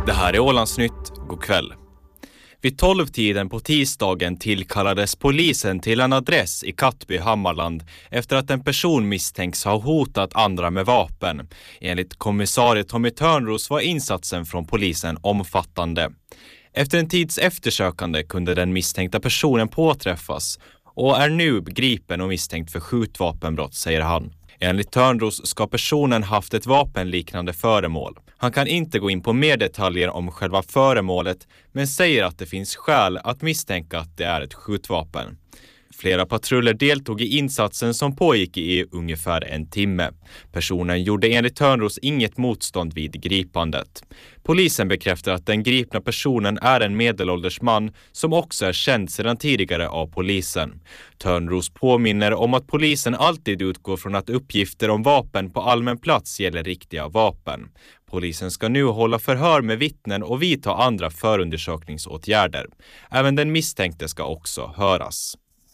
Det här är Ålandsnytt. God kväll. Vid 12-tiden på tisdagen tillkallades polisen till en adress i Kattby, Hammarland efter att en person misstänks ha hotat andra med vapen. Enligt kommissarie Tommy Törnros var insatsen från polisen omfattande. Efter en tids eftersökande kunde den misstänkta personen påträffas och är nu gripen och misstänkt för skjutvapenbrott, säger han. Enligt Törnros ska personen haft ett vapenliknande föremål. Han kan inte gå in på mer detaljer om själva föremålet, men säger att det finns skäl att misstänka att det är ett skjutvapen. Flera patruller deltog i insatsen som pågick i ungefär en timme. Personen gjorde enligt Törnros inget motstånd vid gripandet. Polisen bekräftar att den gripna personen är en medelålders man som också är känd sedan tidigare av polisen. Törnros påminner om att polisen alltid utgår från att uppgifter om vapen på allmän plats gäller riktiga vapen. Polisen ska nu hålla förhör med vittnen och vidta andra förundersökningsåtgärder. Även den misstänkte ska också höras.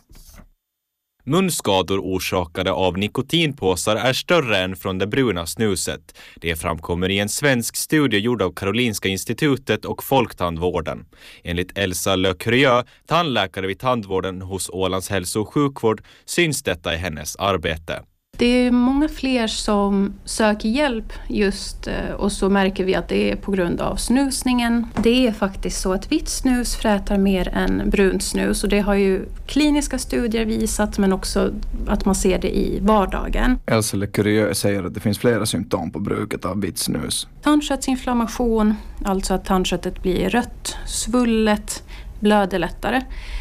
Munskador orsakade av nikotinpåsar är större än från det bruna snuset. Det framkommer i en svensk studie gjord av Karolinska institutet och Folktandvården. Enligt Elsa Lökriö, tandläkare vid tandvården hos Ålands hälso- och sjukvård, syns detta i hennes arbete. Det är många fler som söker hjälp just, och så märker vi att det är på grund av snusningen. Det är faktiskt så att vitt snus frätar mer än brunt snus, och det har ju kliniska studier visat, men också att man ser det i vardagen. Elsa Lökriö säger att det finns flera symptom på bruket av vitt snus. Tandköttsinflammation, alltså att tandköttet blir rött, svullet, blöder lättare.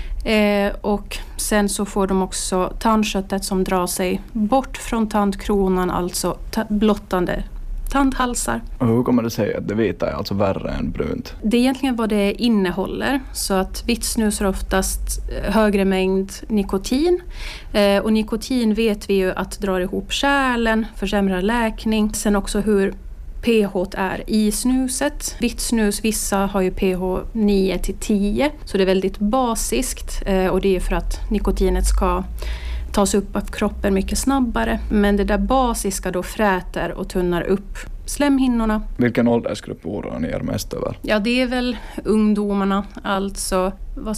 Och sen så får de också tandköttet som drar sig bort från tandkronan, alltså blottande tandhalsar. Och hur kommer det sig att det vita är alltså värre än brunt? Det är egentligen vad det innehåller, så att vitt snus har oftast högre mängd nikotin. Och nikotin vet vi ju att drar ihop kärlen, försämrar läkning. Sen också hur pH är i snuset. Vitt snus, vissa har ju pH 9-10, så det är väldigt basiskt, och det är för att nikotinet ska tas upp av kroppen mycket snabbare. Men det där basiska då fräter och tunnar upp slemhinnorna. Vilken åldersgrupp oroar ni er mest över? Ja, det är väl ungdomarna, alltså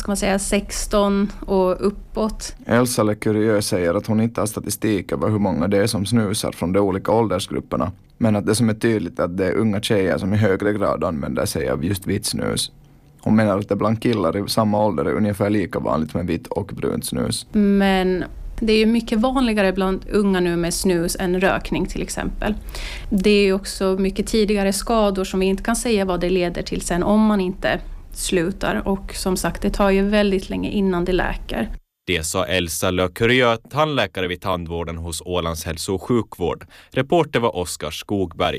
16 och uppåt. Elsa Lökriö säger att hon inte har statistik över hur många det är som snusar från de olika åldersgrupperna, men att det som är tydligt är att det är unga tjejer som i högre grad använder sig av just vitt snus. Hon menar att det bland killar i samma ålder är ungefär lika vanligt med vitt och brunt snus. Men det är ju mycket vanligare bland unga nu med snus än rökning till exempel. Det är ju också mycket tidigare skador som vi inte kan säga vad det leder till sen om man inte slutar. Och som sagt, det tar ju väldigt länge innan det läker. Det sa Elsa Lökriö, tandläkare vid tandvården hos Ålands hälso- och sjukvård. Reporter var Oskar Skogberg.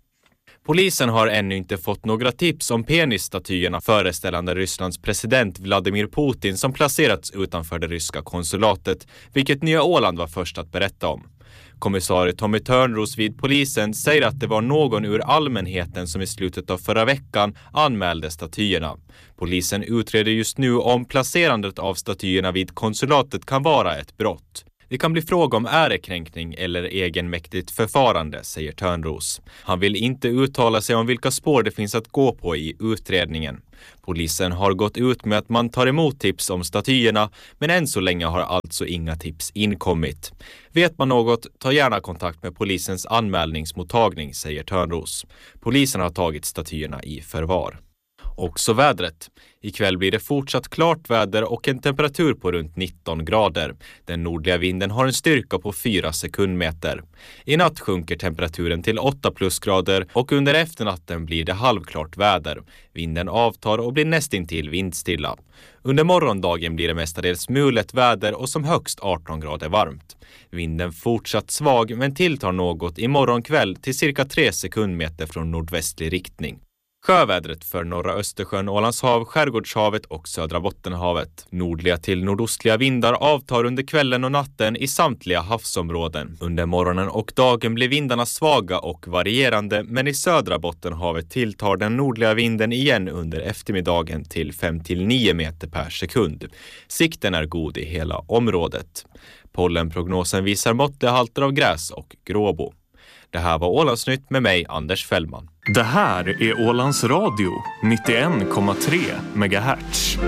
Polisen har ännu inte fått några tips om penisstatyerna föreställande Rysslands president Vladimir Putin som placerats utanför det ryska konsulatet, vilket Nya Åland var först att berätta om. Kommissarie Tommy Törnros vid polisen säger att det var någon ur allmänheten som i slutet av förra veckan anmälde statyerna. Polisen utreder just nu om placerandet av statyerna vid konsulatet kan vara ett brott. Det kan bli fråga om ärekränkning eller egenmäktigt förfarande, säger Törnros. Han vill inte uttala sig om vilka spår det finns att gå på i utredningen. Polisen har gått ut med att man tar emot tips om statyerna, men än så länge har alltså inga tips inkommit. Vet man något, ta gärna kontakt med polisens anmälningsmottagning, säger Törnros. Polisen har tagit statyerna i förvar. Också vädret. Ikväll blir det fortsatt klart väder och en temperatur på runt 19 grader. Den nordliga vinden har en styrka på 4 sekundmeter. I natt sjunker temperaturen till 8 plusgrader och under efternatten blir det halvklart väder. Vinden avtar och blir nästintill vindstilla. Under morgondagen blir det mestadels mulet väder och som högst 18 grader varmt. Vinden fortsatt svag men tilltar något i morgonkväll till cirka 3 sekundmeter från nordvästlig riktning. Sjövädret för norra Östersjön, Ålandshav, Skärgårdshavet och södra Bottenhavet. Nordliga till nordostliga vindar avtar under kvällen och natten i samtliga havsområden. Under morgonen och dagen blir vindarna svaga och varierande, men i södra Bottenhavet tilltar den nordliga vinden igen under eftermiddagen till 5-9 meter per sekund. Sikten är god i hela området. Pollenprognosen visar måttliga halter av gräs och gråbo. Det här var Ålandsnytt med mig, Anders Fällman. Det här är Ålands Radio, 91,3 MHz.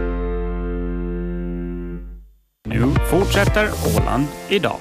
Nu fortsätter Åland idag.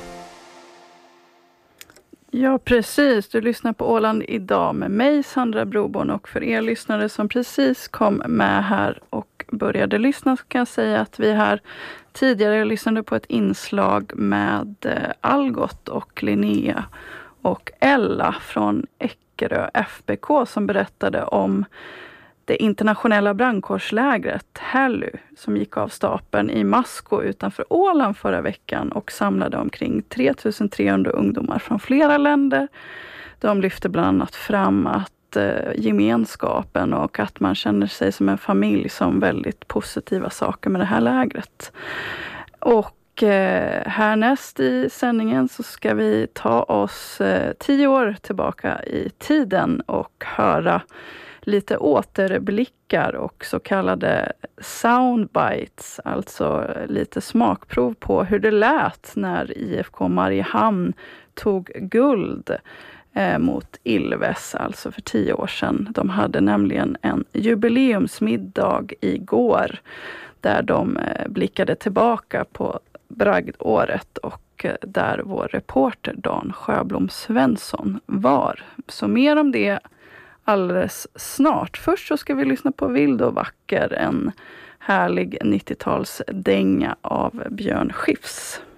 Ja, precis. Du lyssnar på Åland idag med mig, Sandra Broborn, och för er lyssnare som precis kom med här och började lyssna så kan jag säga att vi här tidigare lyssnade på ett inslag med Algot och Linnea och Ella från Eckerö FBK som berättade om det internationella brandkårslägret Helly som gick av stapeln i Masko utanför Åland förra veckan och samlade omkring 3300 ungdomar från flera länder. De lyfte bland annat fram att gemenskapen och att man känner sig som en familj som väldigt positiva saker med det här lägret. Och härnäst i sändningen så ska vi ta oss 10 år tillbaka i tiden och höra lite återblickar och så kallade soundbites, alltså lite smakprov på hur det lät när IFK Mariehamn tog guld mot Ilves, alltså för 10 år sedan. De hade nämligen en jubileumsmiddag igår där de blickade tillbaka på bragdåret och där vår reporter Dan Sjöblom Svensson var. Så mer om det alldeles snart. Först så ska vi lyssna på Vild och vacker, en härlig 90-talsdänga av Björn Skifs.